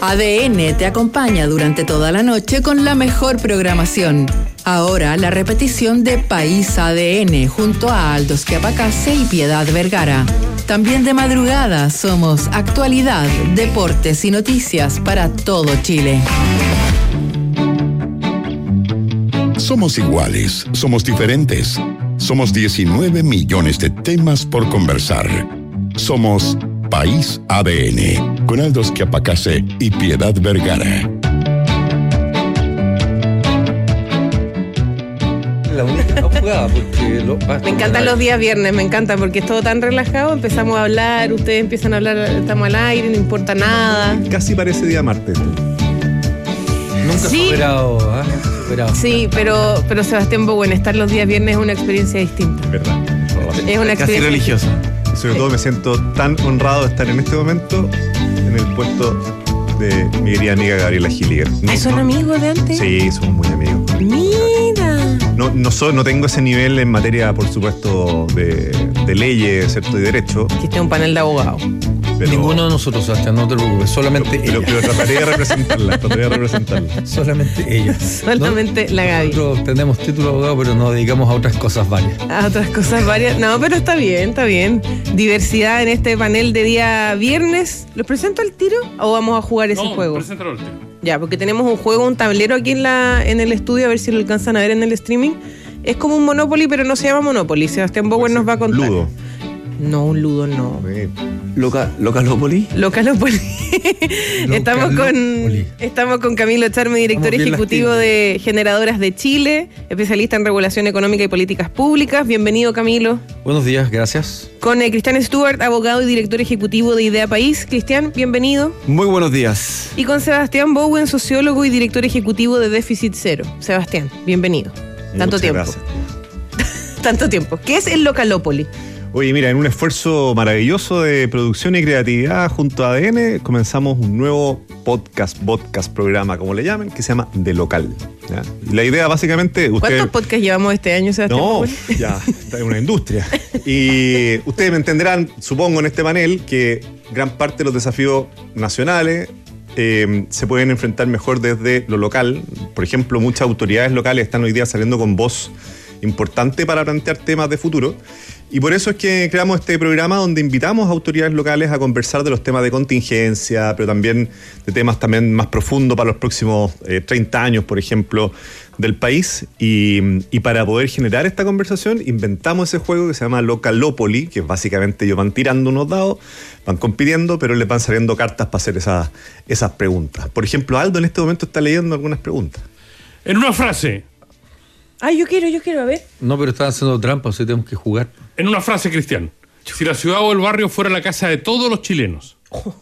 ADN te acompaña durante toda la noche con la mejor programación. Ahora la repetición de País ADN junto a Aldo Schiapacase y Piedad Vergara. También de madrugada somos actualidad, deportes y noticias para todo Chile. Somos iguales, somos diferentes. Somos 19 millones de temas por conversar. Somos País ADN, con Aldo Schiapacase y Piedad Vergara. La única jugada porque me encantan los días viernes, me encanta porque es todo tan relajado, empezamos a hablar, ustedes empiezan a hablar, estamos al aire, no importa nada. Casi parece día martes. Nunca sí. superado. Sí, pero Sebastián Bowen, estar los días viernes es una experiencia distinta. Es verdad. Es una casi experiencia religiosa. Y sobre todo me siento tan honrado de estar en este momento en el puesto de mi querida amiga Gabriela Gilliger. ¿Son amigos de antes? Sí, somos muy amigos. Mira. No tengo ese nivel en materia, por supuesto, de leyes, ¿cierto? Y derecho. Aquí está un panel de abogados. Pero, ninguno de nosotros, Sebastián, no te preocupes, solamente ella. Pero trataré de representarla, Solamente ella. Solamente la Gaby. Nosotros tenemos título de abogado, pero nos dedicamos a otras cosas varias. A otras cosas varias. No, pero está bien, está bien. Diversidad en este panel de día viernes. ¿Los presento al tiro o vamos a jugar ese juego? Preséntalo al tiro. Ya, porque tenemos un juego, un tablero aquí en el estudio, a ver si lo alcanzan a ver en el streaming. Es como un Monopoly, pero no se llama Monopoly. Sebastián Bowen nos va a contar. Ludo. No, un ludo no. ¿Localópoli? Localópoli. Estamos con Camilo Charme, director ejecutivo de Generadoras de Chile, especialista en regulación económica y políticas públicas. Bienvenido, Camilo. Buenos días, gracias. Con Cristian Stewart, abogado y director ejecutivo de Idea País. Cristian, bienvenido. Muy buenos días. Y con Sebastián Bowen, sociólogo y director ejecutivo de Déficit Cero. Sebastián, bienvenido. Tanto tiempo. Gracias. Tanto tiempo. ¿Qué es el Localópoli? Oye, mira, en un esfuerzo maravilloso de producción y creatividad junto a ADN, comenzamos un nuevo podcast, programa, como le llamen, que se llama De Local. ¿Ya? Y la idea, básicamente... ¿Cuántos podcasts llevamos este año, Sebastián? No, ya, está en una industria. Y ustedes me entenderán, supongo, en este panel, que gran parte de los desafíos nacionales se pueden enfrentar mejor desde lo local. Por ejemplo, muchas autoridades locales están hoy día saliendo con voz importante para plantear temas de futuro. Y por eso es que creamos este programa donde invitamos a autoridades locales a conversar de los temas de contingencia, pero también de temas también más profundos para los próximos 30 años, por ejemplo, del país. Y para poder generar esta conversación, inventamos ese juego que se llama Localópoli, que básicamente ellos van tirando unos dados, van compitiendo, pero les van saliendo cartas para hacer esas preguntas. Por ejemplo, Aldo en este momento está leyendo algunas preguntas. En una frase. Ay, yo quiero, a ver. No, pero están haciendo trampa, o sea, tenemos que jugar. En una frase, Cristian. Si la ciudad o el barrio fuera la casa de todos los chilenos,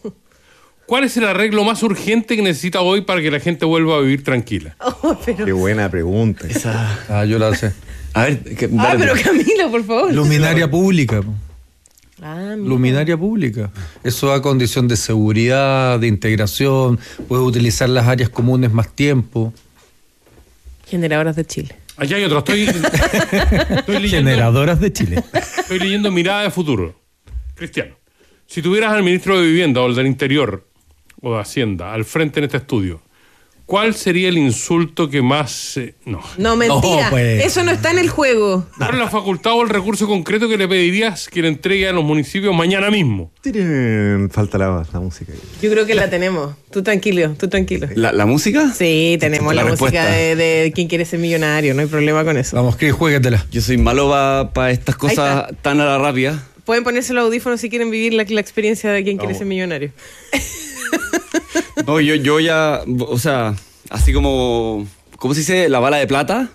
¿cuál es el arreglo más urgente que necesita hoy para que la gente vuelva a vivir tranquila? Qué buena pregunta. Yo la sé. A ver, pero Camilo, por favor. Luminaria pública. Mira. Luminaria pública. Eso da condición de seguridad, de integración, puedes utilizar las áreas comunes más tiempo. Generadoras de Chile. Allá hay otro. Estoy leyendo. Generadoras de Chile. Estoy leyendo Mirada de Futuro. Cristiano, si tuvieras al ministro de Vivienda o el del Interior o de Hacienda al frente en este estudio, ¿cuál sería el insulto que más... No, mentira. No, pues. Eso no está en el juego. ¿Cuál es la facultad o el recurso concreto que le pedirías que le entregue a los municipios mañana mismo? Falta la música. Yo creo que la tenemos. Tú tranquilo. ¿La música? Sí, tenemos la respuesta. música de ¿Quién quiere ser millonario? No hay problema con eso. Vamos, Cris, juégatela. Yo soy malo para estas cosas tan a la rápida. Pueden ponerse los audífonos si quieren vivir la experiencia de ¿Quién quiere ser millonario? No, yo ya, o sea, así como, ¿cómo se dice? La bala de plata.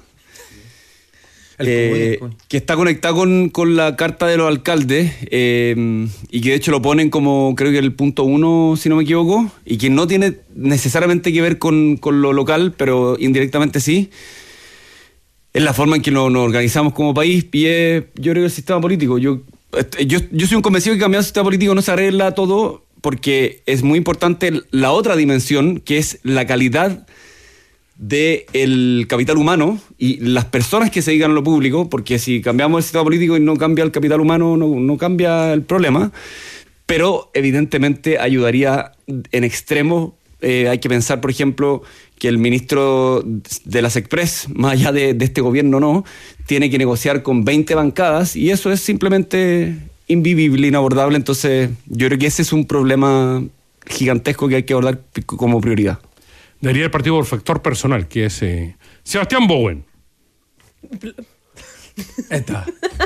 Que está conectada con la carta de los alcaldes y que de hecho lo ponen como, creo que el punto 1, si no me equivoco, y que no tiene necesariamente que ver con lo local, pero indirectamente sí. Es la forma en que nos organizamos como país y es, yo creo, el sistema político. Yo soy un convencido que cambiando el sistema político no se arregla todo, porque es muy importante la otra dimensión, que es la calidad del capital humano y las personas que se dedican a lo público, porque si cambiamos el sistema político y no cambia el capital humano, no cambia el problema, pero evidentemente ayudaría en extremo Hay que pensar, por ejemplo, que el ministro de las Express, más allá de este gobierno no, tiene que negociar con 20 bancadas y eso es simplemente invivible, inabordable. Entonces yo creo que ese es un problema gigantesco que hay que abordar como prioridad. Debería ir partido por factor personal, que es Sebastián Bowen. Esta.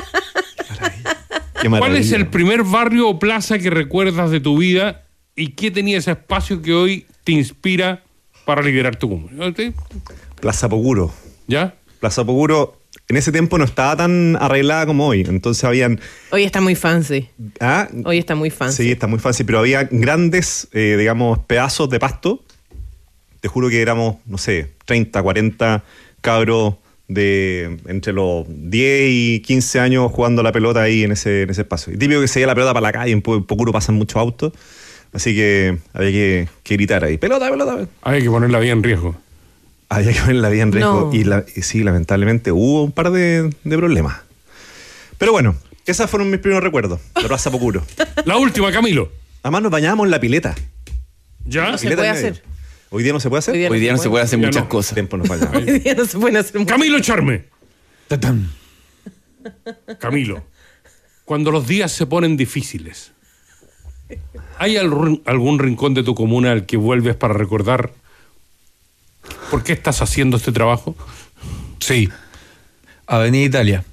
¿Cuál es el primer barrio o plaza que recuerdas de tu vida y qué tenía ese espacio que hoy te inspira para liderar tu comuna? Plaza Poguro. ¿Ya? Plaza Poguro en ese tiempo no estaba tan arreglada como hoy. Entonces habían... Hoy está muy fancy. ¿Ah? Hoy está muy fancy. Sí, está muy fancy, pero había grandes, digamos, pedazos de pasto. Te juro que éramos, no sé, 30, 40 cabros de entre los 10 y 15 años jugando la pelota ahí en ese espacio. Y típico que se iba la pelota para la calle, en Pocuro pasan muchos autos, así que había que gritar ahí, pelota. Había que poner la vida en riesgo. Había que poner la vida en riesgo No. y sí, lamentablemente hubo un par de problemas. Pero bueno, esos fueron mis primeros recuerdos de Plaza Pocuro. La última, Camilo. Además nos bañábamos en la pileta. ¿Ya? No se Pileta puede en medio. hacer. ¿Hoy día no se puede hacer? Hoy Hoy día no se puede hacer Ya muchas no. cosas. Tiempo nos falla. Hoy día no se pueden hacer mucho. Camilo Charme. Tatán. Camilo, cuando los días se ponen difíciles, ¿hay algún rincón de tu comuna al que vuelves para recordar por qué estás haciendo este trabajo? Sí. Avenida Italia.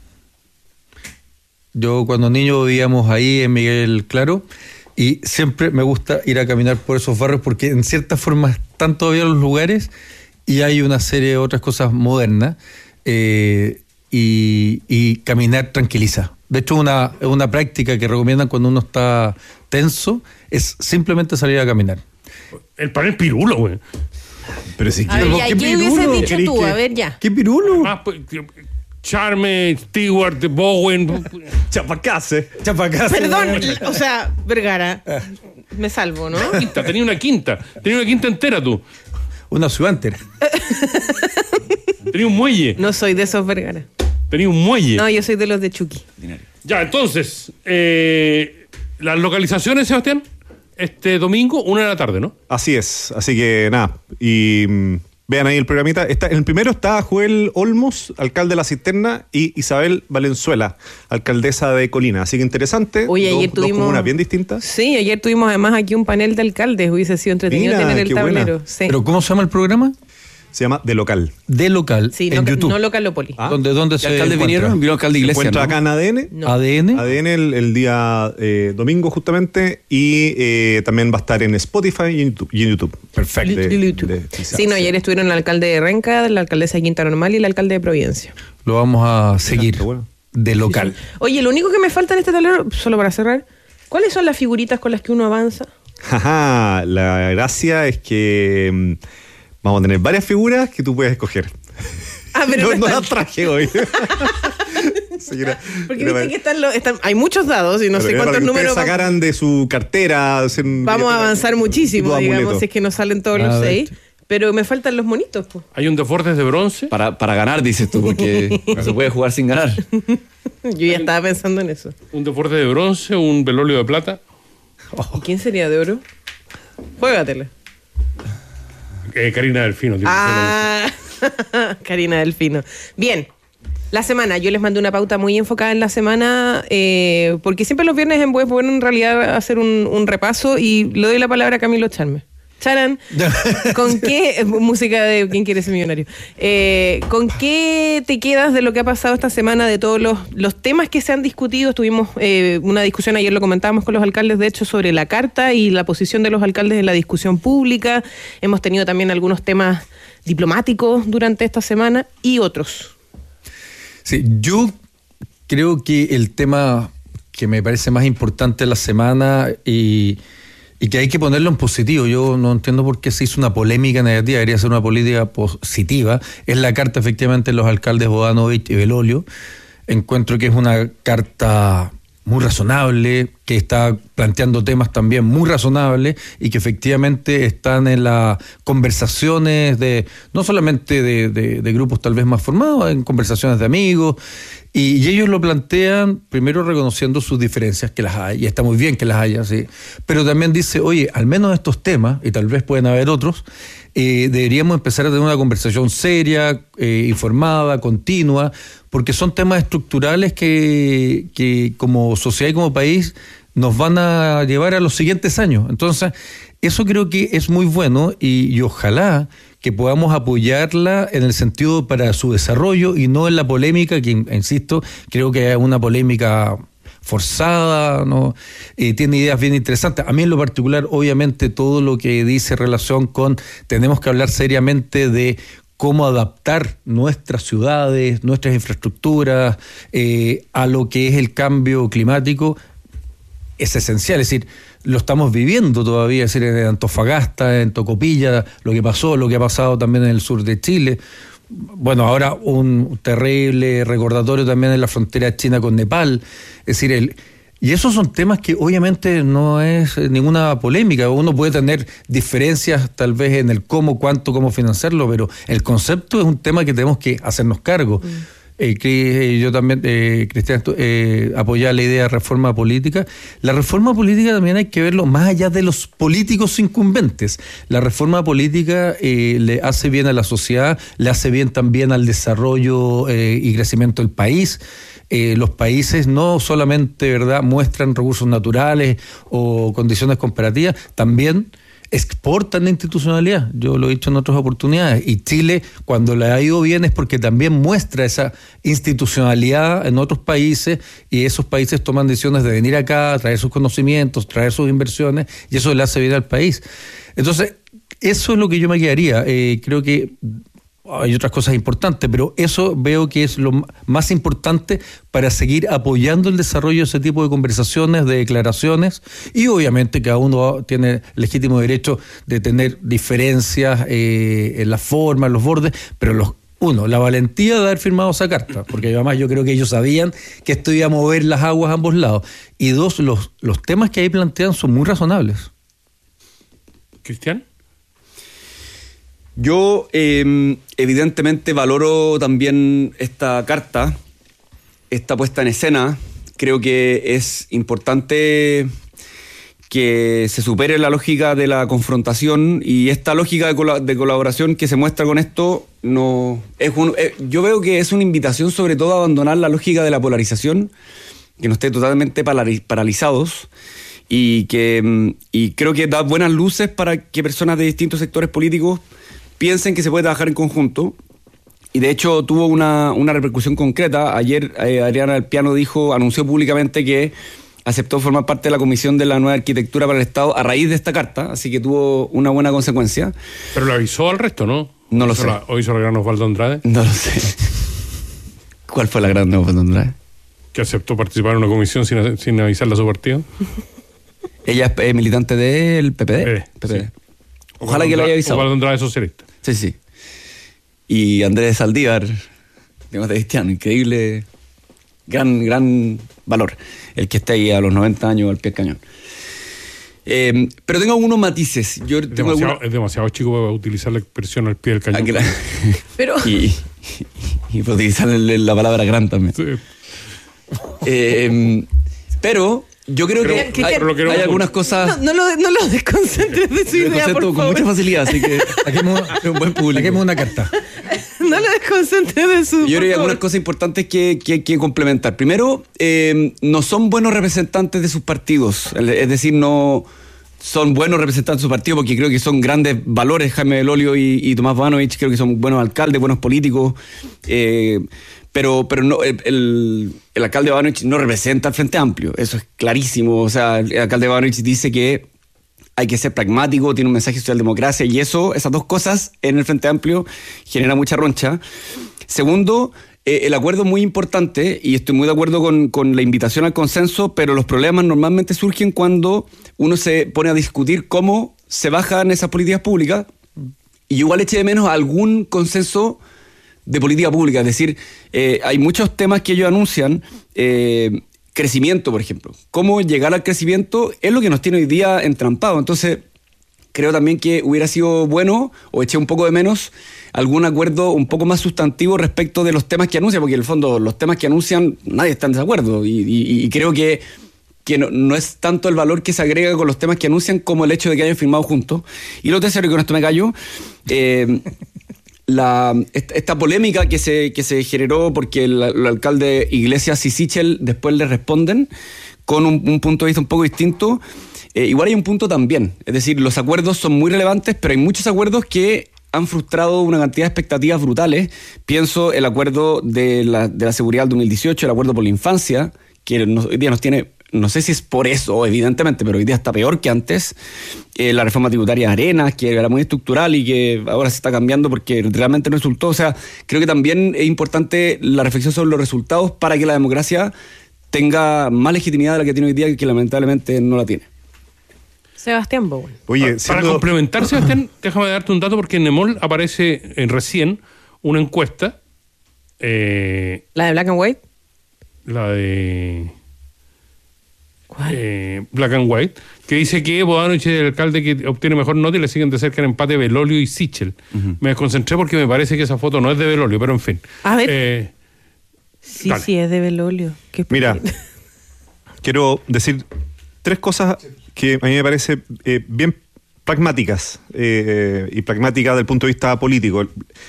Yo cuando niño vivíamos ahí en Miguel Claro y siempre me gusta ir a caminar por esos barrios porque en cierta forma están todavía los lugares y hay una serie de otras cosas modernas y caminar tranquiliza. De hecho, una práctica que recomiendan cuando uno está tenso es simplemente salir a caminar. El panel pirulo, güey. Pero si A ver, ya, ¿qué hubieses dicho tú? A ver, ya. ¿Qué pirulo? Ah, pues, Charme, Stewart, Bowen. Chapacase. Chapacase. Perdón, o sea, Vergara, me salvo, ¿no? Tenía una quinta entera tú. Una ciudad entera. Tenía un muelle. No soy de esos Vergara. Tenía un muelle. No, yo soy de los de Chucky. Ya, entonces, las localizaciones, Sebastián, este domingo, 1 de la tarde, ¿no? Así es, así que nada, y vean ahí el programita. En el primero está Joel Olmos, alcalde de La Cisterna, y Isabel Valenzuela, alcaldesa de Colina. Así que interesante. Oye, ayer dos tuvimos... comunas bien distintas. Sí, ayer tuvimos además aquí un panel de alcaldes. Hubiese sido entretenido Mira, tener el qué buena. tablero. Sí, ¿Pero cómo se llama el programa? Se llama De Local. De Local, sí, en YouTube. no Localópolis. Ah. ¿Dónde ¿Y se alcaldes encuentra? vinieron? Vino alcalde Se Iglesias, encuentra ¿no? acá en ADN. No. ADN. ADN el día domingo justamente, y también va a estar en Spotify y en YouTube. Perfecto. Sí, no, ayer estuvieron el alcalde de Renca, la alcaldesa de Quinta Normal y el alcalde de Providencia. Lo vamos a seguir. Está bueno. De Local. Oye, lo único que me falta en este tablero, solo para cerrar, ¿cuáles son las figuritas con las que uno avanza? Jaja, la gracia es que vamos a tener varias figuras que tú puedes escoger. Ah, pero no las traje hoy. Señora, porque pero viste que hay muchos dados y no sé para cuántos que números. ustedes sacaran de su cartera. Vamos a avanzar muchísimo, tipo digamos, amuleto. si es que nos salen todos A los ver. 6. Pero me faltan los monitos, pues. Hay un desbordes de bronce. Para ganar, dices tú, porque no se puede jugar sin ganar. Yo ya estaba pensando en eso. Un desborde de bronce, un velolio de plata. ¿Y quién sería de oro? Juégatela. Karina Delfino. tiene que Ah, Karina Delfino. Bien, la semana. Yo les mandé una pauta muy enfocada en la semana, porque siempre los viernes es bueno en realidad hacer un repaso y le doy la palabra a Camilo Charme. Charan, ¿con qué música de ¿Quién quiere ser millonario? ¿Con qué te quedas de lo que ha pasado esta semana, de todos los temas que se han discutido? Tuvimos una discusión, ayer lo comentábamos con los alcaldes, de hecho, sobre la carta y la posición de los alcaldes en la discusión pública. Hemos tenido también algunos temas diplomáticos durante esta semana y otros. Sí, yo creo que el tema que me parece más importante de la semana y que hay que ponerlo en positivo, yo no entiendo por qué se hizo una polémica negativa, debería ser una política positiva, es la carta efectivamente de los alcaldes Bodanovich y Belolio. Encuentro que es una carta muy razonable, que está planteando temas también muy razonables y que efectivamente están en las conversaciones de no solamente de grupos tal vez más formados, en conversaciones de amigos, Y ellos lo plantean primero reconociendo sus diferencias, que las hay, y está muy bien que las haya, sí. Pero también dice, oye, al menos estos temas, y tal vez pueden haber otros, deberíamos empezar a tener una conversación seria, informada, continua, porque son temas estructurales que como sociedad y como país nos van a llevar a los siguientes años. Entonces, eso creo que es muy bueno y ojalá que podamos apoyarla en el sentido para su desarrollo y no en la polémica, que insisto, creo que es una polémica forzada, ¿no? Tiene ideas bien interesantes. A mí en lo particular, obviamente, todo lo que dice relación con tenemos que hablar seriamente de cómo adaptar nuestras ciudades, nuestras infraestructuras a lo que es el cambio climático, es esencial. Es decir, lo estamos viviendo todavía, es decir, en Antofagasta, en Tocopilla, lo que pasó, lo que ha pasado también en el sur de Chile. Bueno, ahora un terrible recordatorio también en la frontera china con Nepal. Es decir, y esos son temas que obviamente no es ninguna polémica. Uno puede tener diferencias tal vez en el cómo, cuánto, cómo financiarlo, pero el concepto es un tema que tenemos que hacernos cargo. Yo también, Cristian, apoyaba la idea de reforma política. La reforma política también hay que verlo más allá de los políticos incumbentes. La reforma política le hace bien a la sociedad, le hace bien también al desarrollo y crecimiento del país. Los países no solamente, ¿verdad?, muestran recursos naturales o condiciones comparativas, también exportan la institucionalidad. Yo lo he dicho en otras oportunidades. Y Chile, cuando le ha ido bien, es porque también muestra esa institucionalidad en otros países, y esos países toman decisiones de venir acá, traer sus conocimientos, traer sus inversiones, y eso le hace bien al país. Entonces, eso es lo que yo me quedaría. Creo que hay otras cosas importantes, pero eso veo que es lo más importante para seguir apoyando el desarrollo de ese tipo de conversaciones, de declaraciones, y obviamente cada uno tiene legítimo derecho de tener diferencias en la forma, en los bordes, pero la valentía de haber firmado esa carta, porque además yo creo que ellos sabían que esto iba a mover las aguas a ambos lados, y dos, los temas que ahí plantean son muy razonables. ¿Cristian? Yo evidentemente valoro también esta carta, esta puesta en escena. Creo que es importante que se supere la lógica de la confrontación, y esta lógica de colaboración que se muestra con esto yo veo que es una invitación sobre todo a abandonar la lógica de la polarización, que no esté totalmente paralizados, y creo que da buenas luces para que personas de distintos sectores políticos piensen que se puede trabajar en conjunto, y de hecho tuvo una repercusión concreta. Ayer Adriana del Piano anunció públicamente que aceptó formar parte de la Comisión de la Nueva Arquitectura para el Estado a raíz de esta carta, así que tuvo una buena consecuencia. Pero lo avisó al resto, ¿no? No lo sé. ¿O hizo la gran Osvaldo Andrade? No lo sé. ¿Cuál fue la gran Osvaldo Andrade? Que aceptó participar en una comisión sin avisarle a su partido. Ella es militante del PPD. PPD. Sí. Ojalá que lo haya avisado. Osvaldo Andrade es socialista. Sí. Y Andrés Saldívar, digamos, de Cristiano, increíble, gran valor, el que está ahí a los 90 años al pie del cañón. Pero tengo algunos matices. Es demasiado chico para utilizar la expresión al pie del cañón. Pero y para utilizar la palabra gran también. Sí. Pero yo creo que hay algunas cosas. No lo desconcentres de su idea, por favor. Con mucha facilidad, así que saquemos un buen público. Saquemos una carta. No lo desconcentres de su. Yo creo que hay algunas cosas importantes que hay que complementar. Primero, no son buenos representantes de sus partidos. Es decir, no son buenos representantes de su partido, porque creo que son grandes valores. Jaime Belolio y Tomás Boanovich creo que son buenos alcaldes, buenos políticos. Pero no, el alcalde Boanovich no representa al Frente Amplio, eso es clarísimo. O sea, el alcalde Boanovich dice que hay que ser pragmático, tiene un mensaje de socialdemocracia, y esas dos cosas en el Frente Amplio genera mucha roncha. Segundo, el acuerdo es muy importante, y estoy muy de acuerdo con la invitación al consenso, pero los problemas normalmente surgen cuando uno se pone a discutir cómo se bajan esas políticas públicas, y yo igual eché de menos algún consenso de política pública. Es decir, hay muchos temas que ellos anuncian, crecimiento, por ejemplo. Cómo llegar al crecimiento es lo que nos tiene hoy día entrampado. Entonces, creo también que hubiera sido bueno, o eché un poco de menos, algún acuerdo un poco más sustantivo respecto de los temas que anuncian, porque en el fondo los temas que anuncian nadie está en desacuerdo, y creo que no es tanto el valor que se agrega con los temas que anuncian como el hecho de que hayan firmado juntos. Y lo tercero, y con esto me callo, esta polémica que se generó porque el alcalde Iglesias y Sichel después le responden con un punto de vista un poco distinto. Igual hay un punto también, es decir, los acuerdos son muy relevantes, pero hay muchos acuerdos que han frustrado una cantidad de expectativas brutales. Pienso el acuerdo de la seguridad del 2018, el acuerdo por la infancia, que hoy día nos tiene, no sé si es por eso, evidentemente, pero hoy día está peor que antes. La reforma tributaria de Arenas, que era muy estructural y que ahora se está cambiando porque realmente no resultó. O sea, creo que también es importante la reflexión sobre los resultados para que la democracia tenga más legitimidad de la que tiene hoy día, que lamentablemente no la tiene. Sebastián Bowen. Oye, para complementar, Sebastián, déjame darte un dato porque en Nemol aparece recién una encuesta. ¿La de Black and White? La de... ¿Cuál? Black and White, que dice que Bodanovich es el alcalde que obtiene mejor nota y le siguen de cerca el empate Belolio y Sichel. Me desconcentré porque me parece que esa foto no es de Belolio, pero en fin. A ver. Sí, dale. sí, es de Belolio. Mira, quiero decir 3 cosas que a mí me parecen bien pragmáticas y pragmáticas desde el punto de vista político.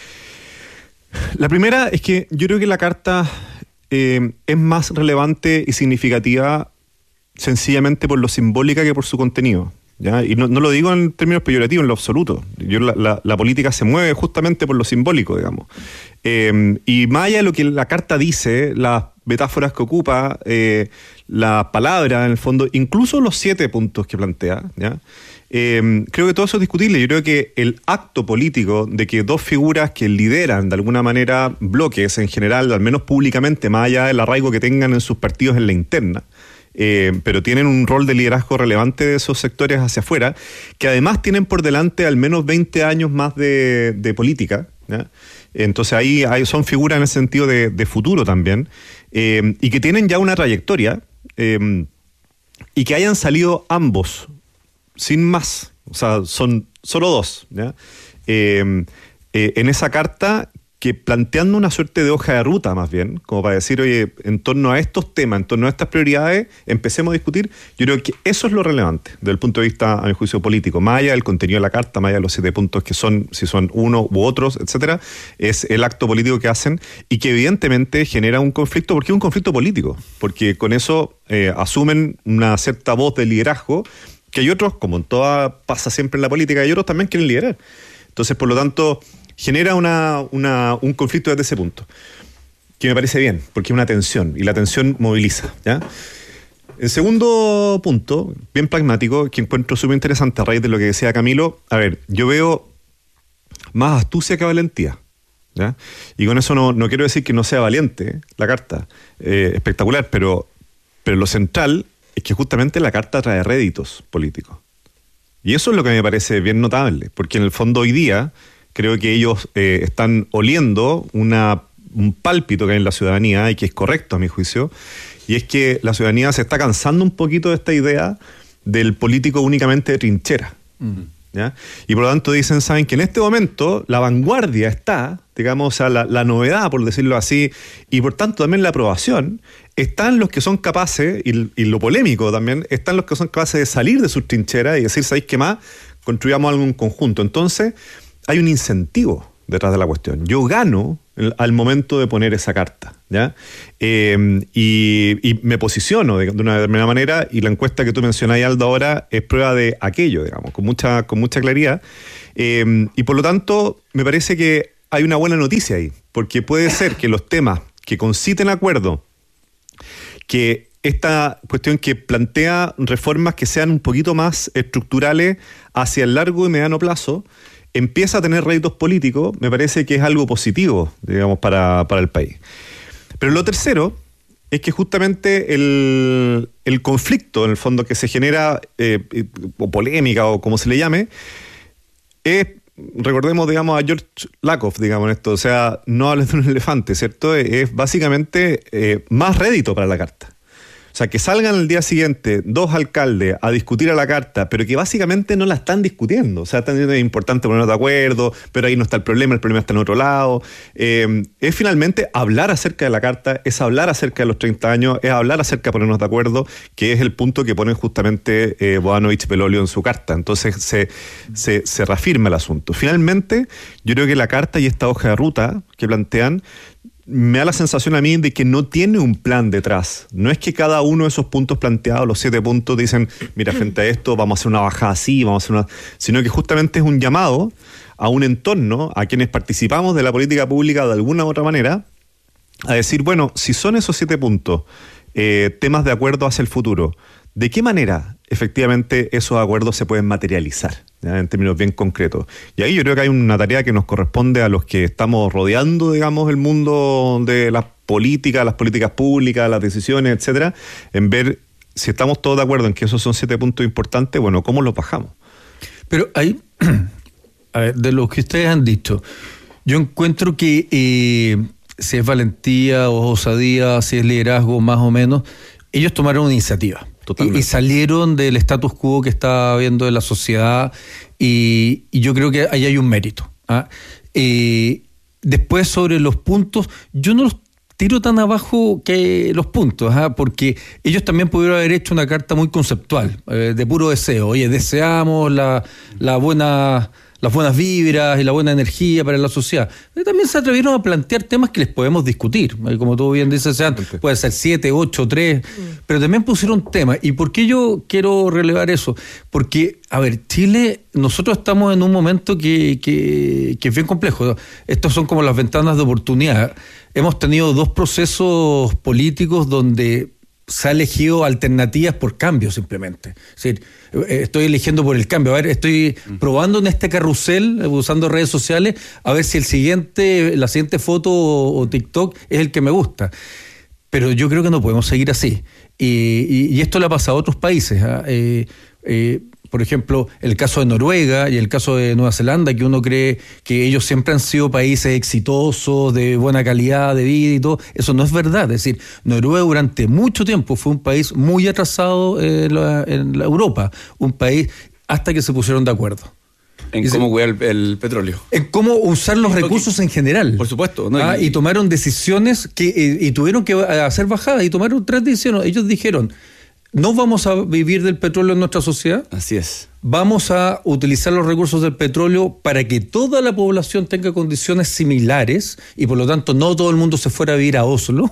La primera es que yo creo que la carta es más relevante y significativa sencillamente por lo simbólica que por su contenido, ¿ya? Y no lo digo en términos peyorativos, en lo absoluto. La política se mueve justamente por lo simbólico, digamos. Y más allá de lo que la carta dice, las metáforas que ocupa, la palabra, en el fondo, incluso los 7 puntos que plantea, ¿ya? Creo que todo eso es discutible. Yo creo que el acto político de que 2 figuras que lideran de alguna manera bloques en general, al menos públicamente, más allá del arraigo que tengan en sus partidos en la interna, pero tienen un rol de liderazgo relevante de esos sectores hacia afuera, que además tienen por delante al menos 20 años más de política, ¿ya? Entonces ahí son figuras en ese sentido de futuro también, y que tienen ya una trayectoria, y que hayan salido ambos sin más, o sea, son solo 2, ¿ya? En esa carta, que planteando una suerte de hoja de ruta más bien, como para decir, oye, en torno a estos temas, en torno a estas prioridades, empecemos a discutir. Yo creo que eso es lo relevante desde el punto de vista, a mi juicio, político, más allá del contenido de la carta, más allá de los 7 puntos que son, si son uno u otros, etcétera, es el acto político que hacen y que evidentemente genera un conflicto, porque es un conflicto político, porque con eso asumen una cierta voz de liderazgo, que hay otros, como en toda pasa siempre en la política, hay otros también quieren liderar. Entonces, por lo tanto, genera un conflicto desde ese punto, que me parece bien, porque es una tensión, y la tensión moviliza, ¿ya? El segundo punto, bien pragmático, que encuentro súper interesante a raíz de lo que decía Camilo, a ver, yo veo más astucia que valentía, ¿ya? Y con eso no quiero decir que no sea valiente la carta, espectacular, pero lo central es que justamente la carta trae réditos políticos. Y eso es lo que me parece bien notable, porque en el fondo hoy día creo que ellos están oliendo un pálpito que hay en la ciudadanía y que es correcto a mi juicio, y es que la ciudadanía se está cansando un poquito de esta idea del político únicamente de trinchera. ¿Ya? Y por lo tanto dicen, saben que en este momento la vanguardia está, digamos, o sea, la novedad, por decirlo así, y por tanto también la aprobación, están los que son capaces, y lo polémico también, están los que son capaces de salir de sus trincheras y decir, ¿sabéis qué más? Construyamos algo en conjunto. Entonces, hay un incentivo detrás de la cuestión. Yo gano al momento de poner esa carta, ¿ya? Y me posiciono de una determinada manera, y la encuesta que tú mencionás, Aldo, ahora es prueba de aquello, digamos, con mucha claridad. Y por lo tanto, me parece que hay una buena noticia ahí, porque puede ser que los temas que conciten acuerdo, que esta cuestión que plantea reformas que sean un poquito más estructurales hacia el largo y mediano plazo, empieza a tener réditos políticos, me parece que es algo positivo, digamos, para el país. Pero lo tercero es que justamente el conflicto, en el fondo, que se genera, o polémica, o como se le llame, es, recordemos, digamos, a George Lakoff, digamos, en esto, o sea, no hables de un elefante, ¿cierto? Es básicamente más rédito para la carta. O sea, que salgan el día siguiente 2 alcaldes a discutir a la carta, pero que básicamente no la están discutiendo. O sea, es importante ponernos de acuerdo, pero ahí no está el problema está en otro lado. Es finalmente hablar acerca de la carta, es hablar acerca de los 30 años, es hablar acerca de ponernos de acuerdo, que es el punto que ponen justamente Bodanovich y Belolio en su carta. Entonces se reafirma el asunto. Finalmente, yo creo que la carta y esta hoja de ruta que plantean me da la sensación a mí de que no tiene un plan detrás. No es que cada uno de esos puntos planteados, los 7 puntos, dicen, mira, frente a esto vamos a hacer una bajada así, sino que justamente es un llamado a un entorno, a quienes participamos de la política pública de alguna u otra manera, a decir, bueno, si son esos 7 puntos, temas de acuerdo hacia el futuro, ¿de qué manera efectivamente esos acuerdos se pueden materializar? ¿Ya? En términos bien concretos. Y ahí yo creo que hay una tarea que nos corresponde a los que estamos rodeando, digamos, el mundo de las políticas públicas, las decisiones, etcétera, en ver si estamos todos de acuerdo en que esos son 7 puntos importantes, bueno, ¿cómo los bajamos? Pero ahí, a ver, de lo que ustedes han dicho, yo encuentro que si es valentía o osadía, si es liderazgo más o menos, ellos tomaron una iniciativa. Y salieron del status quo que está habiendo en la sociedad y yo creo que ahí hay un mérito. Después sobre los puntos, yo no los tiro tan abajo que los puntos, porque ellos también pudieron haber hecho una carta muy conceptual, de puro deseo. Oye, deseamos las buenas vibras y la buena energía para la sociedad. Pero también se atrevieron a plantear temas que les podemos discutir. Como tú bien dices, puede ser 7, 8, 3, pero también pusieron temas. ¿Y por qué yo quiero relevar eso? Porque, a ver, Chile, nosotros estamos en un momento que es bien complejo. Estos son como las ventanas de oportunidad. Hemos tenido 2 procesos políticos donde se ha elegido alternativas por cambio simplemente. Es decir, estoy eligiendo por el cambio. A ver, estoy probando en este carrusel, usando redes sociales, a ver si la siguiente foto o TikTok es el que me gusta. Pero yo creo que no podemos seguir así. Y esto le ha pasado a otros países. Por ejemplo, el caso de Noruega y el caso de Nueva Zelanda, que uno cree que ellos siempre han sido países exitosos, de buena calidad de vida y todo. Eso no es verdad. Es decir, Noruega durante mucho tiempo fue un país muy atrasado en la Europa, un país hasta que se pusieron de acuerdo. En cómo cuidar el petróleo. En cómo usar los recursos en general. Por supuesto. ¿No? Y tomaron decisiones y tuvieron que hacer bajadas y tomaron 3 decisiones. Ellos dijeron, no vamos a vivir del petróleo en nuestra sociedad. Así es. Vamos a utilizar los recursos del petróleo para que toda la población tenga condiciones similares y por lo tanto no todo el mundo se fuera a vivir a Oslo.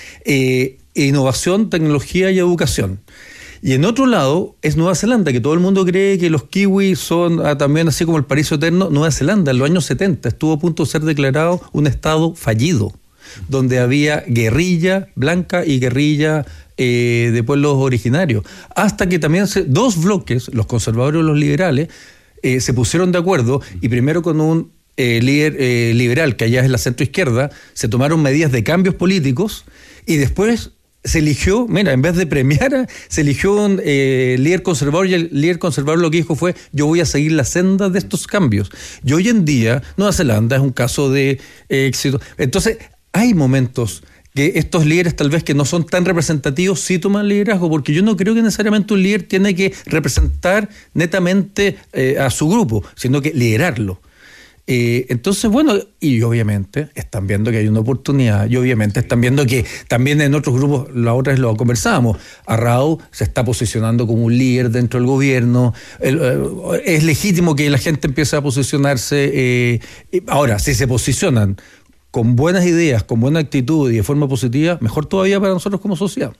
Innovación, tecnología y educación. Y en otro lado es Nueva Zelanda, que todo el mundo cree que los kiwis son también así como el paraíso eterno. Nueva Zelanda en los años 70 estuvo a punto de ser declarado un estado fallido, donde había guerrilla blanca y guerrilla de pueblos originarios, hasta que también 2 bloques, los conservadores y los liberales, se pusieron de acuerdo y primero con un líder liberal, que allá es la centroizquierda, se tomaron medidas de cambios políticos y después se eligió, en vez de premiar, se eligió un líder conservador y el líder conservador lo que dijo fue, yo voy a seguir la senda de estos cambios. Y hoy en día, Nueva Zelanda es un caso de éxito. Entonces, hay momentos que estos líderes tal vez que no son tan representativos sí toman liderazgo, porque yo no creo que necesariamente un líder tiene que representar netamente a su grupo, sino que liderarlo. Entonces, bueno, y obviamente están viendo que hay una oportunidad, y obviamente están viendo que también en otros grupos, la otra vez lo conversábamos, Arrau se está posicionando como un líder dentro del gobierno, es legítimo que la gente empiece a posicionarse, ahora, si se posicionan con buenas ideas, con buena actitud y de forma positiva, mejor todavía para nosotros como sociedad.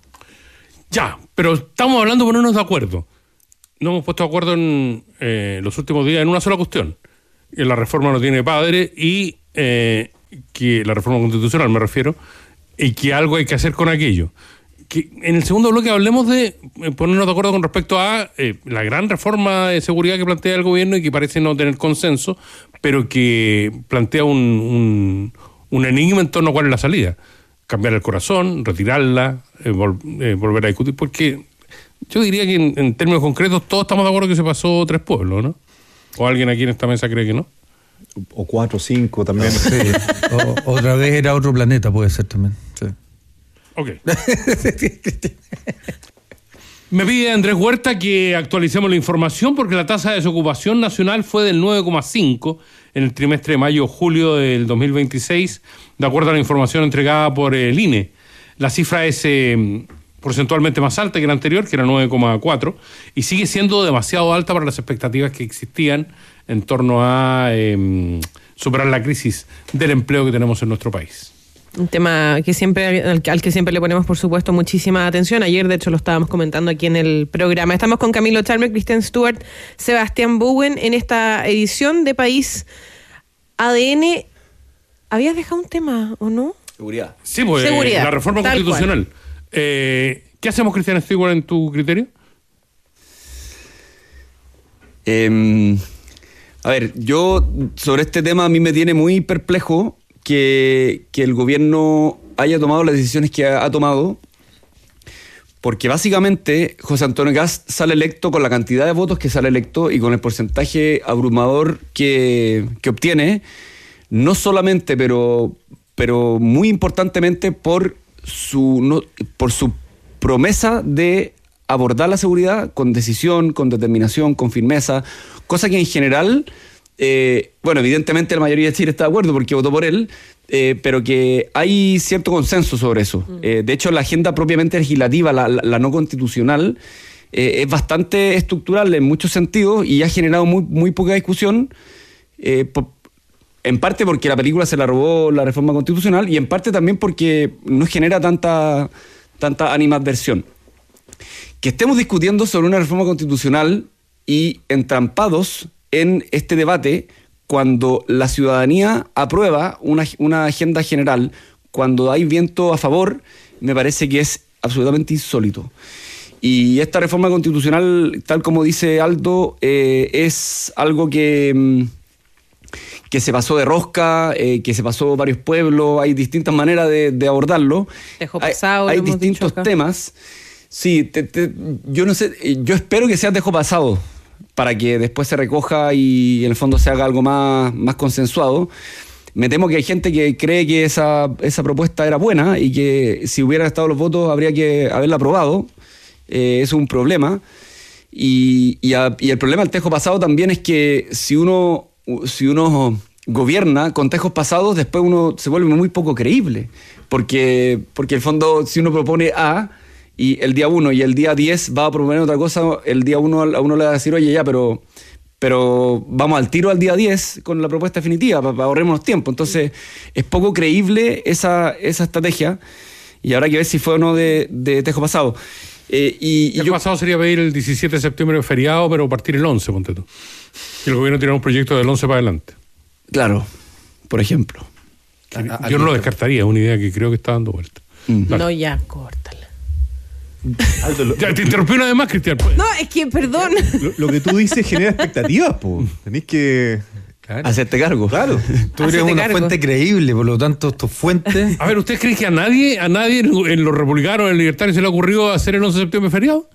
Ya, pero estamos hablando de ponernos de acuerdo. Nos hemos puesto de acuerdo en los últimos días en una sola cuestión. Que la reforma no tiene padre y que la reforma constitucional me refiero, y que algo hay que hacer con aquello. Que en el segundo bloque hablemos de ponernos de acuerdo con respecto a la gran reforma de seguridad que plantea el gobierno y que parece no tener consenso, pero que plantea un enigma en torno a cuál es la salida. Cambiar el corazón, retirarla, volver a discutir, porque yo diría que en términos concretos todos estamos de acuerdo que se pasó 3 pueblos, ¿no? ¿O alguien aquí en esta mesa cree que no? O 4 o 5 también. Sí. Otra vez era otro planeta, puede ser también. Sí. Ok. Me pide Andrés Huerta que actualicemos la información porque la tasa de desocupación nacional fue del 9,5 en el trimestre de mayo-julio del 2026, de acuerdo a la información entregada por el INE. La cifra es porcentualmente más alta que la anterior, que era 9,4, y sigue siendo demasiado alta para las expectativas que existían en torno a superar la crisis del empleo que tenemos en nuestro país. Un tema que siempre al que siempre le ponemos, por supuesto, muchísima atención. Ayer, de hecho, lo estábamos comentando aquí en el programa. Estamos con Camilo Charmer, Kristen Stewart, Sebastián Bowen en esta edición de País ADN. ¿Habías dejado un tema o no? Seguridad. Sí, pues Seguridad, la reforma tal constitucional. ¿Qué hacemos, Kristen Stewart, en tu criterio? A ver, yo sobre este tema a mí me tiene muy perplejo que el gobierno haya tomado las decisiones que ha tomado, porque básicamente José Antonio Kast sale electo con la cantidad de votos que sale electo y con el porcentaje abrumador que obtiene, no solamente, pero muy importantemente por su promesa de abordar la seguridad con decisión, con determinación, con firmeza, cosa que en general... bueno, evidentemente la mayoría de Chile está de acuerdo porque votó por él, pero que hay cierto consenso sobre eso. De hecho, la agenda propiamente legislativa, la no constitucional, es bastante estructural en muchos sentidos y ha generado muy poca discusión, en parte porque la película se la robó la reforma constitucional y en parte también porque no genera tanta animadversión. Que estemos discutiendo sobre una reforma constitucional y entrampados en este debate cuando la ciudadanía aprueba una agenda general, cuando hay viento a favor, me parece que es absolutamente insólito. Y esta reforma constitucional, tal como dice Aldo, es algo que se pasó de rosca, que se pasó varios pueblos, hay distintas maneras de abordarlo. Dejó pasado, hay distintos temas. Sí, yo no sé, yo espero que sea dejo pasado, para que después se recoja y en el fondo se haga algo más consensuado. Me temo que hay gente que cree que esa propuesta era buena y que si hubieran estado los votos habría que haberla aprobado. Es un problema. Y el problema del tejo pasado también es que si uno gobierna con tejos pasados, después uno se vuelve muy poco creíble. Porque en el fondo, si uno propone A, y el día 1 y el día 10 va a proponer otra cosa, el día 1 a uno le va a decir, oye, ya, pero vamos al tiro al día 10 con la propuesta definitiva para ahorrarnos tiempo. Entonces, es poco creíble esa estrategia y habrá que ver si fue o no de tejo pasado. Tejo pasado sería pedir el 17 de septiembre feriado, pero partir el 11, ponte tú. Y el gobierno tiene un proyecto del 11 para adelante. Claro, por ejemplo. Yo no lo descartaría, es una idea que creo que está dando vuelta. No, ya, córtala. Aldo, Ya, te interrumpí una vez más, Cristian. No, es que, perdón. lo que tú dices genera expectativas, po. Tenés que hacerte cargo. Claro. Tú eres una fuente creíble, por lo tanto, tus fuentes... A ver, ¿ustedes creen que a nadie en los republicanos, en libertarios, se le ocurrió hacer el 11 de septiembre feriado?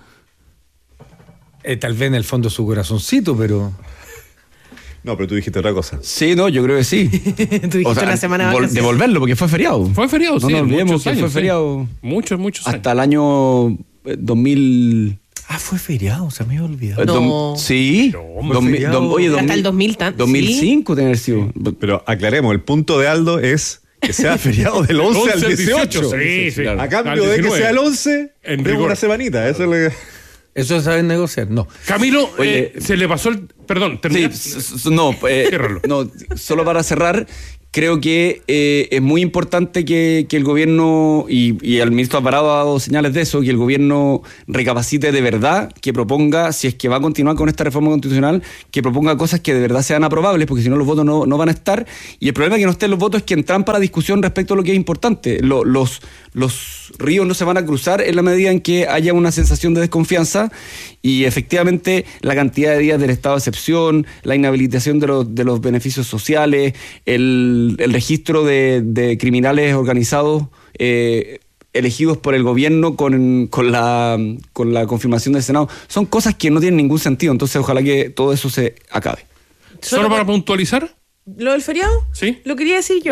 Tal vez en el fondo su corazoncito, pero... No, pero tú dijiste otra cosa. Sí, no, yo creo que sí. Tú dijiste la semana devolverlo, porque fue feriado. Fue feriado, sí. No olvidemos muchos que años, fue feriado. Sí. Muchos años. Hasta el año 2000... fue feriado, se me había olvidado. No. Sí. Hasta el 2000 2005 tiene que haber sido. Pero aclaremos, el punto de Aldo es que sea feriado del 11 al 18. Sí, sí. A cambio Al de que 19. sea el 11, En de rigor. una semanita. Eso es lo que... Eso es saber negociar, no. Camilo, Oye, se le pasó el... Perdón, termina. Sí, Ciérralo. no, solo para cerrar, creo que es muy importante que el gobierno, y el ministro Alvarado ha dado señales de eso, que el gobierno recapacite de verdad, que proponga, si es que va a continuar con esta reforma constitucional, que proponga cosas que de verdad sean aprobables, porque si no los votos no van a estar. Y el problema de que no estén los votos es que entran para discusión respecto a lo que es importante. Los ríos no se van a cruzar en la medida en que haya una sensación de desconfianza y efectivamente la cantidad de días del estado de excepción, la inhabilitación de los beneficios sociales, el registro de criminales organizados elegidos por el gobierno con la confirmación del Senado, son cosas que no tienen ningún sentido. Entonces ojalá que todo eso se acabe. ¿Solo para puntualizar? ¿Lo del feriado? Sí. Lo quería decir yo.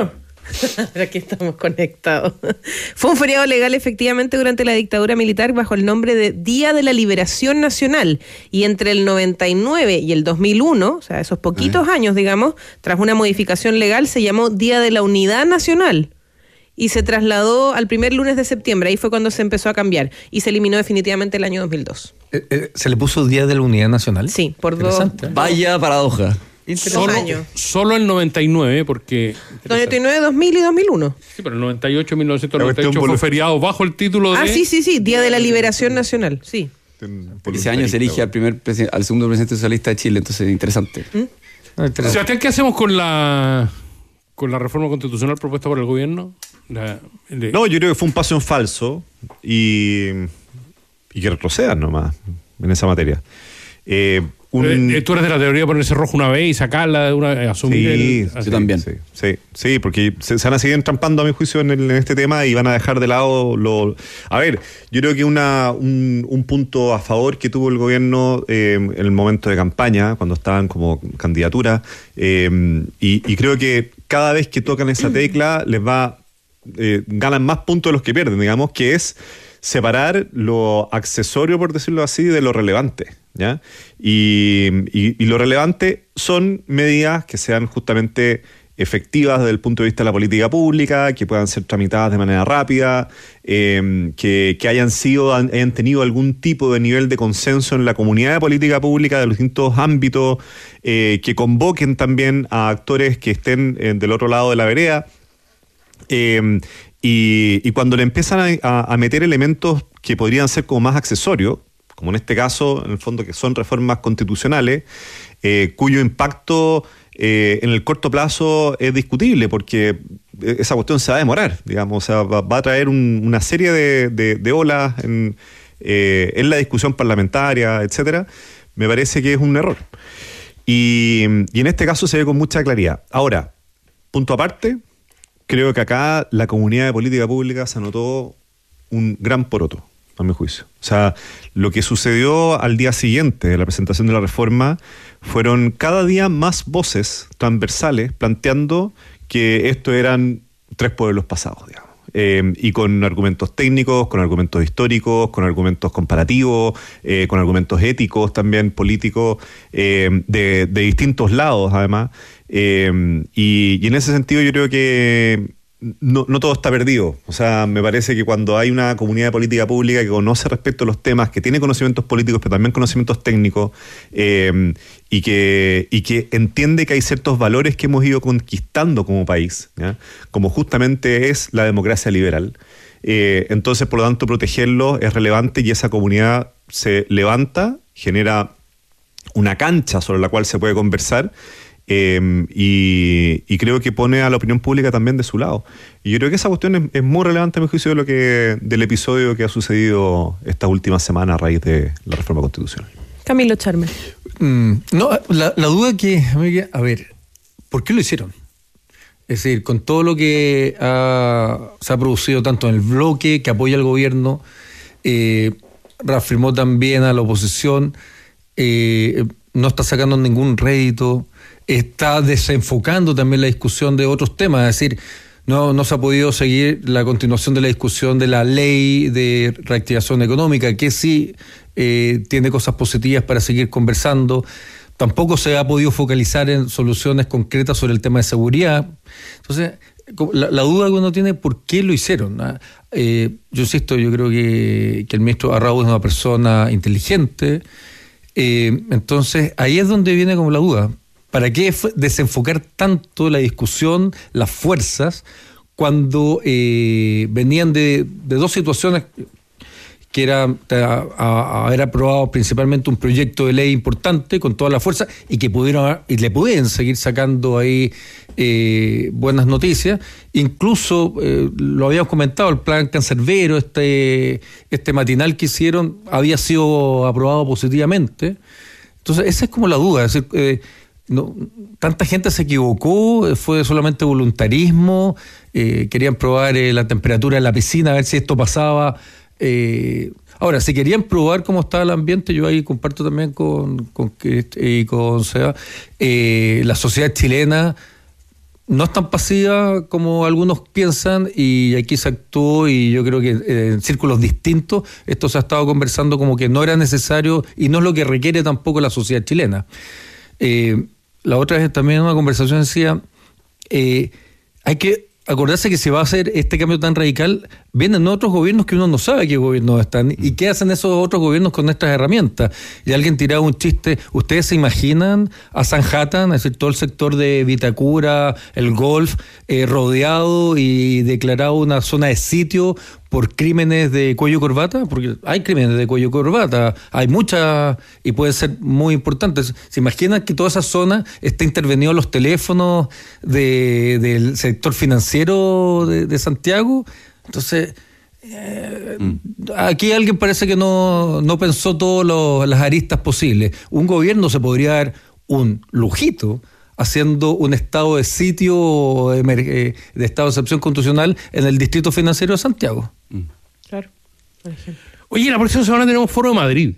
Aquí estamos conectados. Fue un feriado legal efectivamente durante la dictadura militar bajo el nombre de Día de la Liberación Nacional. Y entre el 99 y el 2001, o sea, esos poquitos años, digamos, tras una modificación legal, se llamó Día de la Unidad Nacional. Y se trasladó al primer lunes de septiembre. Ahí fue cuando se empezó a cambiar. Y se eliminó definitivamente el año 2002. ¿Se le puso Día de la Unidad Nacional? Sí, por dos. Vaya paradoja. Años. Solo el 99, porque... 99, 2000 y 2001. Sí, pero el 98, 1998 fue feriado bajo el título de... Sí, Día de la Liberación Nacional, sí. Ese año se elige al segundo presidente socialista de Chile, entonces interesante. Sebastián, ¿qué hacemos con la reforma constitucional propuesta por el gobierno? No, yo creo que fue un paso en falso y que retrocedan nomás en esa materia. Tú eres de la teoría de ponerse rojo una vez y sacarla, asumir yo también. Sí, porque se van a seguir entrampando, a mi juicio, en este tema y van a dejar de lado A ver, yo creo que un punto a favor que tuvo el gobierno en el momento de campaña, cuando estaban como candidatura, y creo que cada vez que tocan esa tecla ganan más puntos de los que pierden, digamos, que es separar lo accesorio, por decirlo así, de lo relevante, ¿ya? Y lo relevante son medidas que sean justamente efectivas desde el punto de vista de la política pública, que puedan ser tramitadas de manera rápida, que hayan tenido algún tipo de nivel de consenso en la comunidad de política pública de los distintos ámbitos, que convoquen también a actores que estén del otro lado de la vereda. Y cuando le empiezan a meter elementos que podrían ser como más accesorios, como en este caso, en el fondo, que son reformas constitucionales, cuyo impacto en el corto plazo es discutible, porque esa cuestión se va a demorar, digamos, o sea, va a traer una serie de olas en la discusión parlamentaria, etcétera. Me parece que es un error. Y en este caso se ve con mucha claridad. Ahora, punto aparte, creo que acá la comunidad de política pública se anotó un gran poroto, a mi juicio. O sea, lo que sucedió al día siguiente de la presentación de la reforma fueron cada día más voces transversales planteando que esto eran tres pueblos pasados, digamos. Y con argumentos técnicos, con argumentos históricos, con argumentos comparativos, con argumentos éticos también, políticos, de distintos lados además. Y en ese sentido yo creo que no todo está perdido. O sea, me parece que cuando hay una comunidad de política pública que conoce respecto a los temas, que tiene conocimientos políticos, pero también conocimientos técnicos, y que entiende que hay ciertos valores que hemos ido conquistando como país, ¿ya? Como justamente es la democracia liberal. Entonces, por lo tanto, protegerlo es relevante y esa comunidad se levanta, genera una cancha sobre la cual se puede conversar. Y creo que pone a la opinión pública también de su lado. Y yo creo que esa cuestión es muy relevante a mi juicio del episodio que ha sucedido esta última semana a raíz de la reforma constitucional. Camilo Charme. No, la duda que, a ver, ¿por qué lo hicieron? Es decir, con todo lo que se ha producido tanto en el bloque que apoya al gobierno, reafirmó también a la oposición, no está sacando ningún rédito, está desenfocando también la discusión de otros temas, es decir, no se ha podido seguir la continuación de la discusión de la ley de reactivación económica, que sí tiene cosas positivas para seguir conversando. Tampoco se ha podido focalizar en soluciones concretas sobre el tema de seguridad. Entonces, la duda que uno tiene, ¿por qué lo hicieron? Yo insisto, yo creo que el ministro Arrau es una persona inteligente. Entonces, ahí es donde viene como la duda. ¿Para qué desenfocar tanto la discusión, las fuerzas, cuando venían de dos situaciones que era haber aprobado principalmente un proyecto de ley importante con toda la fuerza y que le pueden seguir sacando ahí buenas noticias? Incluso lo habíamos comentado, el plan Cancerbero, este matinal que hicieron había sido aprobado positivamente. Entonces esa es como la duda, es decir, tanta gente se equivocó, fue solamente voluntarismo, querían probar la temperatura de la piscina, a ver si esto pasaba. Ahora, si querían probar cómo estaba el ambiente, yo ahí comparto también con Seba, la sociedad chilena no es tan pasiva como algunos piensan, y aquí se actuó, y yo creo que en círculos distintos esto se ha estado conversando como que no era necesario y no es lo que requiere tampoco la sociedad chilena. La otra vez también en una conversación decía, hay que acordarse que si va a hacer este cambio tan radical, vienen otros gobiernos que uno no sabe qué gobiernos están y qué hacen esos otros gobiernos con estas herramientas. Y alguien tiraba un chiste, ¿ustedes se imaginan a Sanhattan, es decir, todo el sector de Vitacura, el Golf, rodeado y declarado una zona de sitio por crímenes de cuello y corbata? Porque hay crímenes de cuello y corbata, hay muchas y pueden ser muy importantes. ¿Se imaginan que toda esa zona está intervenido los teléfonos del sector financiero de Santiago? Entonces, aquí alguien parece que no pensó todas las aristas posibles. Un gobierno se podría dar un lujito haciendo un estado de sitio de estado de excepción constitucional en el distrito financiero de Santiago. Claro, por ejemplo. Oye, la próxima semana tenemos Foro de Madrid,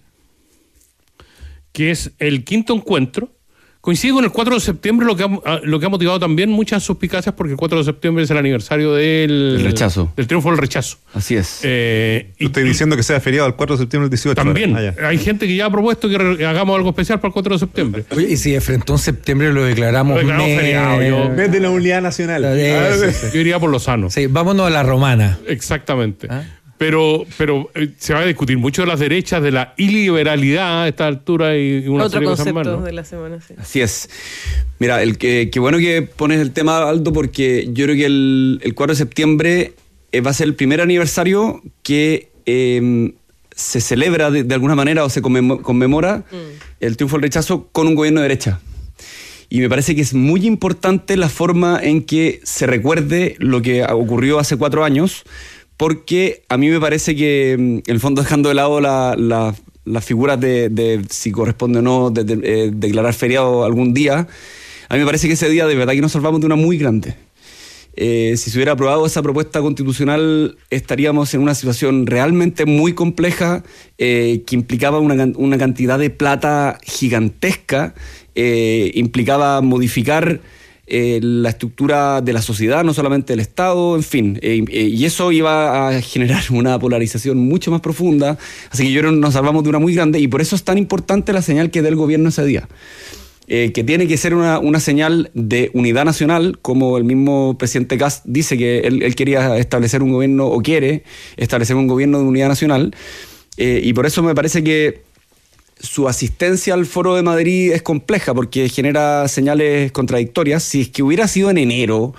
que es el 5º encuentro. Coincide con el 4 de septiembre, lo que ha motivado también muchas suspicacias, porque el 4 de septiembre es el aniversario del rechazo. Del triunfo del rechazo. Así es. Estoy diciendo que sea feriado el 4 de septiembre del 18. También. Hay gente que ya ha propuesto que hagamos algo especial para el 4 de septiembre. Oye, y si de frente a un septiembre lo declaramos feriado. Mes de la unidad nacional. Yo iría por Lozano. Sí, vámonos a la romana. Exactamente. Pero se va a discutir mucho de las derechas, de la iliberalidad a esta altura y una otro serie de cosas más, concepto ¿no? de la semana, sí. Así es. Mira, qué bueno que pones el tema, Aldo, porque yo creo que el 4 de septiembre va a ser el primer aniversario que se celebra de alguna manera o se conmemora el triunfo del rechazo con un gobierno de derecha. Y me parece que es muy importante la forma en que se recuerde lo que ocurrió hace 4 años, porque a mí me parece que, en el fondo, dejando de lado las figuras de si corresponde o no declarar feriado algún día, a mí me parece que ese día de verdad que nos salvamos de una muy grande. Si se hubiera aprobado esa propuesta constitucional, estaríamos en una situación realmente muy compleja, que implicaba una cantidad de plata gigantesca, implicaba modificar la estructura de la sociedad, no solamente del Estado, en fin, y eso iba a generar una polarización mucho más profunda, así que yo creo que nos salvamos de una muy grande, y por eso es tan importante la señal que dé el gobierno ese día, que tiene que ser una señal de unidad nacional, como el mismo presidente Kast dice que él quería establecer un gobierno, o quiere establecer un gobierno de unidad nacional, y por eso me parece que su asistencia al Foro de Madrid es compleja, porque genera señales contradictorias. Si es que hubiera sido en enero,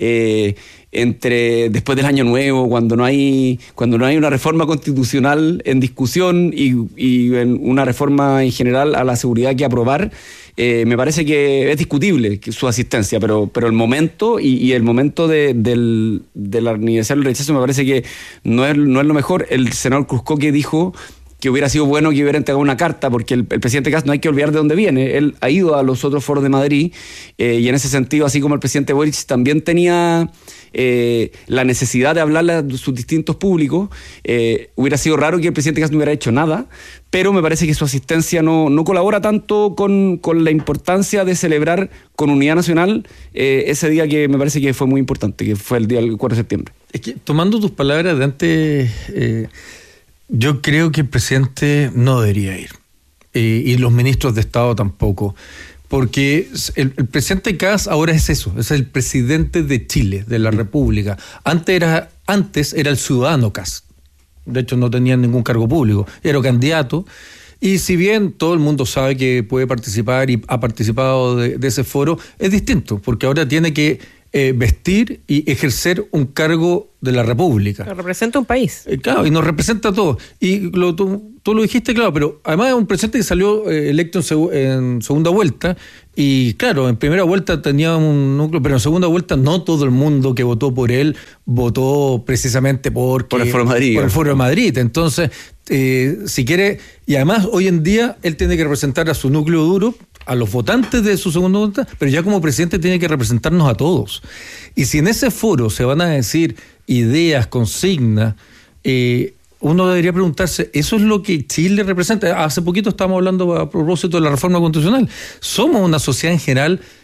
después del Año Nuevo, cuando no hay una reforma constitucional en discusión y en una reforma en general a la seguridad que aprobar, me parece que es discutible su asistencia, pero el momento y el momento del aniversario del rechazo me parece que no es lo mejor. El senador Cruzco, que dijo que hubiera sido bueno que hubiera entregado una carta, porque el presidente Kast, no hay que olvidar de dónde viene. Él ha ido a los otros foros de Madrid, y en ese sentido, así como el presidente Boric también tenía la necesidad de hablarle a sus distintos públicos, hubiera sido raro que el presidente Kast no hubiera hecho nada, pero me parece que su asistencia no colabora tanto con la importancia de celebrar con unidad nacional ese día, que me parece que fue muy importante, que fue el día del 4 de septiembre. Es que, tomando tus palabras de antes, yo creo que el presidente no debería ir, y los ministros de Estado tampoco, porque el presidente Kast ahora es eso, es el presidente de Chile, de la República. Antes era el ciudadano Kast, de hecho no tenía ningún cargo público, era candidato, y si bien todo el mundo sabe que puede participar y ha participado de ese foro, es distinto, porque ahora tiene que vestir y ejercer un cargo de la República. Que representa un país. Claro, y nos representa a todos. Y tú lo dijiste, claro, pero además es un presidente que salió electo en segunda vuelta, y claro, en primera vuelta tenía un núcleo, pero en segunda vuelta no todo el mundo que votó por él votó precisamente por el Foro de Madrid. Por el Foro de Madrid. Entonces, si quiere, y además hoy en día él tiene que representar a su núcleo duro, a los votantes de su segunda vuelta, pero ya como presidente tiene que representarnos a todos. Y si en ese foro se van a decir ideas, consignas, uno debería preguntarse, ¿eso es lo que Chile representa? Hace poquito estábamos hablando a propósito de la reforma constitucional. Somos una sociedad en general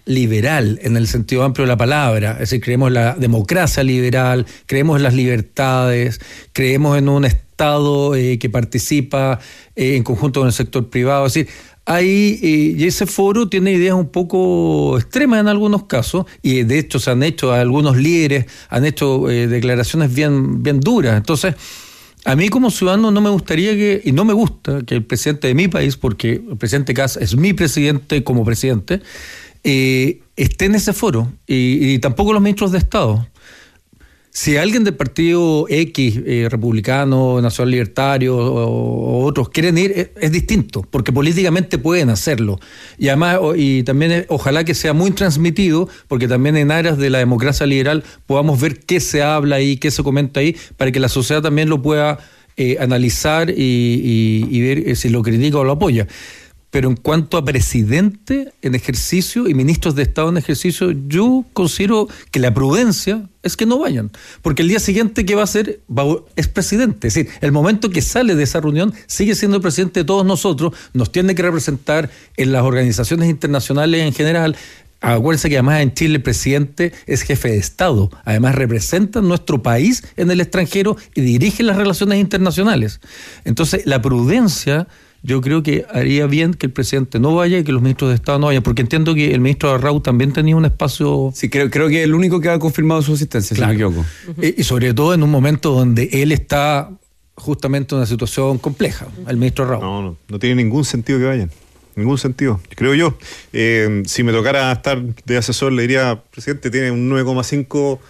liberal en el sentido amplio de la palabra, es decir, creemos en la democracia liberal, creemos en las libertades, creemos en un Estado que participa en conjunto con el sector privado, es decir, y ese foro tiene ideas un poco extremas en algunos casos, y de hecho se han hecho, algunos líderes han hecho declaraciones bien duras. Entonces, a mí como ciudadano no me gustaría y no me gusta que el presidente de mi país, porque el presidente Kast es mi presidente como presidente, esté en ese foro, y tampoco los ministros de Estado. Si alguien del partido X, republicano, nacional libertario o otros quieren ir, es distinto, porque políticamente pueden hacerlo. Y además, y también ojalá que sea muy transmitido, porque también en áreas de la democracia liberal podamos ver qué se habla ahí, qué se comenta ahí, para que la sociedad también lo pueda analizar y ver si lo critica o lo apoya. Pero en cuanto a presidente en ejercicio y ministros de Estado en ejercicio, yo considero que la prudencia es que no vayan, porque el día siguiente que va a ser es presidente, es decir, el momento que sale de esa reunión sigue siendo presidente de todos nosotros, nos tiene que representar en las organizaciones internacionales en general. Acuérdense que además en Chile el presidente es jefe de Estado, además representa nuestro país en el extranjero y dirige las relaciones internacionales. Entonces la prudencia, yo creo que haría bien que el presidente no vaya y que los ministros de Estado no vayan, porque entiendo que el ministro Arrau también tenía un espacio... Sí, creo que es el único que ha confirmado su asistencia, claro, si no me equivoco. Y sobre todo en un momento donde él está justamente en una situación compleja, el ministro Arrau. No tiene ningún sentido que vayan. Ningún sentido, creo yo. Si me tocara estar de asesor, le diría, presidente, tiene un 9,5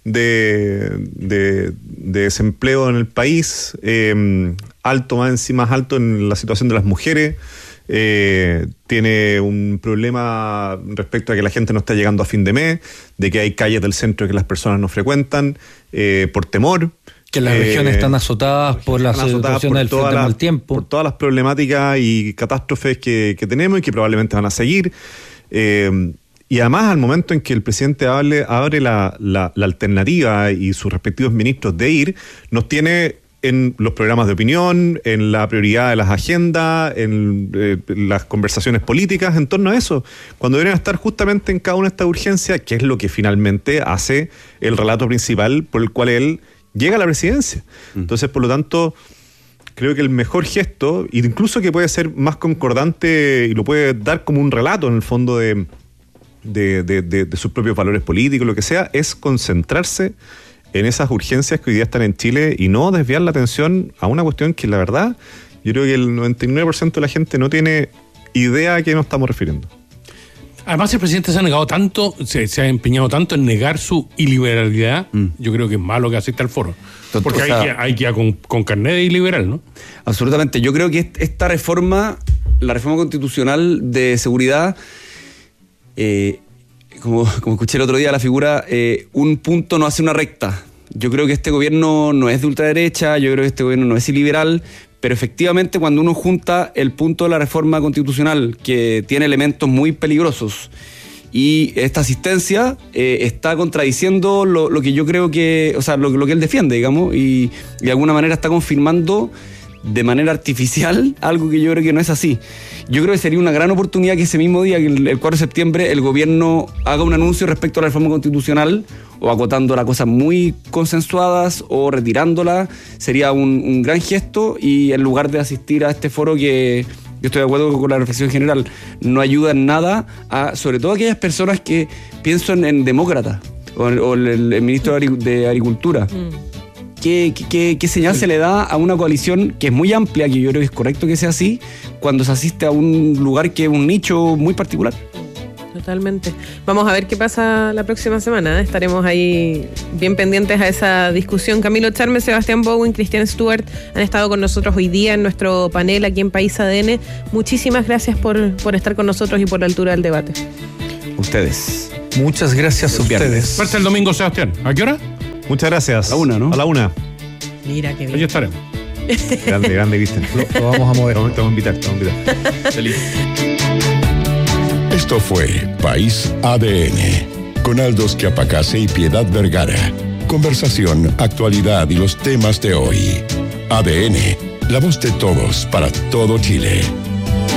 de desempleo en el país, más alto en la situación de las mujeres, tiene un problema respecto a que la gente no está llegando a fin de mes, de que hay calles del centro que las personas no frecuentan por temor. Que las regiones están azotadas por las situaciones del frente mal tiempo. Por todas las problemáticas y catástrofes que tenemos y que probablemente van a seguir. Y además, al momento en que el presidente abre la alternativa y sus respectivos ministros de ir, nos tiene en los programas de opinión, en la prioridad de las agendas, en las conversaciones políticas en torno a eso, cuando deberían estar justamente en cada una de estas urgencias, que es lo que finalmente hace el relato principal por el cual él llega a la presidencia. Entonces, por lo tanto, creo que el mejor gesto, incluso que puede ser más concordante y lo puede dar como un relato en el fondo de sus propios valores políticos, lo que sea, es concentrarse en esas urgencias que hoy día están en Chile y no desviar la atención a una cuestión que la verdad yo creo que el 99% de la gente no tiene idea a qué nos estamos refiriendo. Además, el presidente se ha negado tanto, se ha empeñado tanto en negar su iliberalidad. Yo creo que es malo que asista al foro. Porque hay que ir con carnet de iliberal, ¿no? Absolutamente. Yo creo que esta reforma, la reforma constitucional de seguridad, como escuché el otro día la figura, un punto no hace una recta. Yo creo que este gobierno no es de ultraderecha, yo creo que este gobierno no es iliberal, pero efectivamente cuando uno junta el punto de la reforma constitucional, que tiene elementos muy peligrosos, y esta asistencia está contradiciendo lo que yo creo que, o sea, lo que él defiende, digamos, y de alguna manera está confirmando de manera artificial algo que yo creo que no es así. Yo creo que sería una gran oportunidad que ese mismo día, el 4 de septiembre, el gobierno haga un anuncio respecto a la reforma constitucional, o acotándola a cosas muy consensuadas o retirándola. Sería un gran gesto, y en lugar de asistir a este foro, que yo estoy de acuerdo con la reflexión general, no ayuda en nada sobre todo a aquellas personas que piensan en demócratas o el ministro de Agricultura. ¿Qué señal se le da a una coalición que es muy amplia, que yo creo que es correcto que sea así, cuando se asiste a un lugar que es un nicho muy particular? Totalmente. Vamos a ver qué pasa la próxima semana. Estaremos ahí bien pendientes a esa discusión. Camilo Charme, Sebastián Bowen, Cristian Stewart han estado con nosotros hoy día en nuestro panel aquí en País ADN. Muchísimas gracias por estar con nosotros y por la altura del debate. Ustedes. Muchas gracias a ustedes. Suerte el domingo, Sebastián. ¿A qué hora? Muchas gracias. A la 1, ¿no? A la 1. Mira qué bien. Hoy estaremos. Grande, Cristian. Lo vamos a mover. Te vamos a invitar. Feliz. Esto fue País ADN, con Aldo Schiapacase y Piedad Vergara. Conversación, actualidad y los temas de hoy. ADN, la voz de todos para todo Chile.